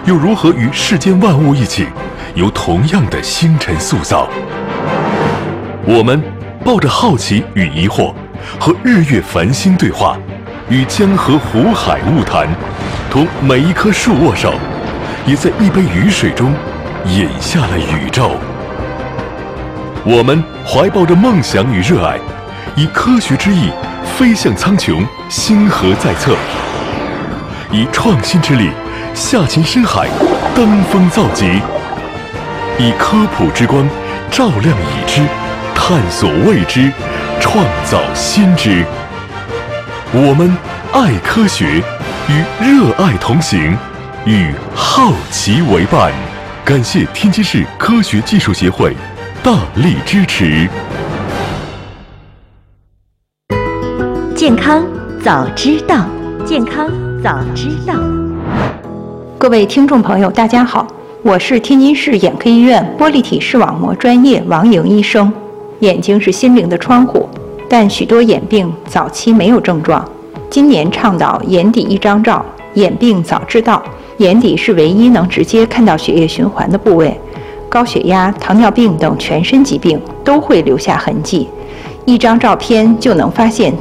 又如何与世间万物一起，由同样的星辰塑造？我们抱着好奇与疑惑，和日月繁星对话，与江河湖海物谈，同每一棵树握手，也在一杯雨水中饮下了宇宙。我们怀抱着梦想与热爱，以科学之翼飞向苍穹，星河在侧；以创新之力下潜深海，登峰造极；以科普之光照亮已知，探索未知，创造新知。我们爱科学，与热爱同行，与好奇为伴。感谢天津市科学技术协会大力支持。 健康早知道，健康早知道。 各位听众朋友，大家好，我是天津市眼科医院玻璃体视网膜专业王莹医生。眼睛是心灵的窗户，但许多眼病早期没有症状。今年倡导眼底一张照，眼病早知道。眼底是唯一能直接看到血液循环的部位，高血压、糖尿病等全身疾病都会留下痕迹。一张照片就能发现